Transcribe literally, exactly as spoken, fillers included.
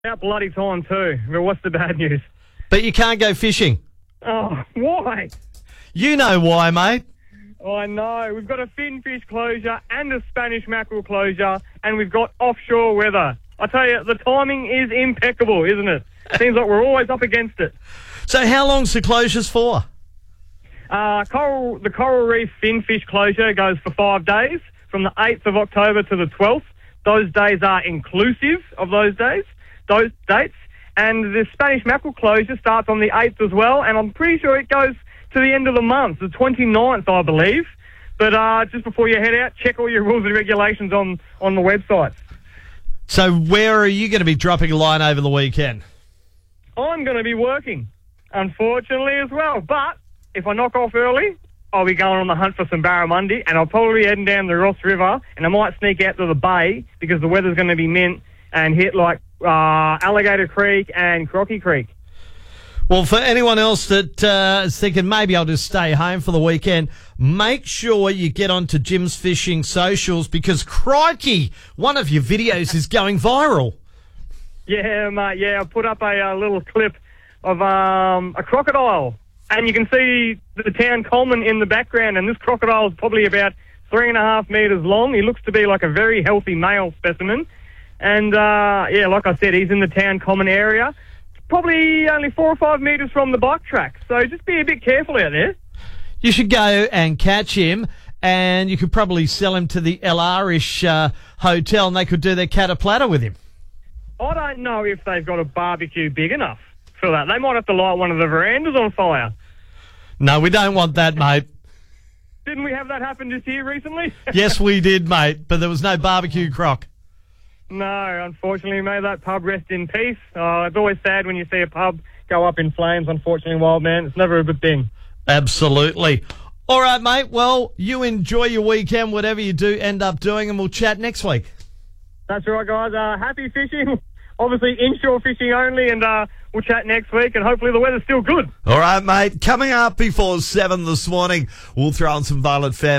About bloody time too. But what's the bad news? But you can't go fishing. Oh, why? You know why, mate. Oh, I know. We've got a finfish closure and a Spanish mackerel closure, and we've got offshore weather. I tell you, the timing is impeccable, isn't it? Seems like we're always up against it. So how long's the closures for? Uh, coral, the Coral Reef finfish closure goes for five days, from the eighth of October to the twelfth. Those days are inclusive of those days, those dates. And the Spanish mackerel closure starts on the eighth as well, and I'm pretty sure it goes to the end of the month, the twenty-ninth, I believe. But uh, just before you head out, check all your rules and regulations on, on the website. So where are you going to be dropping a line over the weekend? I'm going to be working, unfortunately, as well. But if I knock off early, I'll be going on the hunt for some barramundi, and I'll probably be heading down the Ross River, and I might sneak out to the bay because the weather's going to be mint and hit like uh, Alligator Creek and Crocky Creek. Well, for anyone else that uh, is thinking maybe I'll just stay home for the weekend, make sure you get onto Jim's Fishing socials because, crikey, one of your videos is going viral. Yeah, mate, yeah. I put up a, uh little clip of um, a crocodile, and you can see the town common in the background, and this crocodile is probably about three and a half metres long. He looks to be like a very healthy male specimen. And, uh, yeah, like I said, he's in the town common area. Probably only four or five metres from the bike track. So just be a bit careful out there. You should go and catch him, and you could probably sell him to the L R-ish uh, hotel, and they could do their cataplata with him. I don't know if they've got a barbecue big enough for that. They might have to light one of the verandas on fire. No, we don't want that, mate. Didn't we have that happen just here recently? Yes, we did, mate, but there was no barbecue croc. No, unfortunately, may that pub rest in peace. Oh, it's always sad when you see a pub go up in flames, unfortunately, wild man. It's never a good thing. Absolutely. All right, mate. Well, you enjoy your weekend, whatever you do end up doing, and we'll chat next week. That's right, guys. Uh, happy fishing. Obviously, inshore fishing only, and uh, we'll chat next week, and hopefully the weather's still good. All right, mate. Coming up before seven this morning, we'll throw on some Violent Femmes.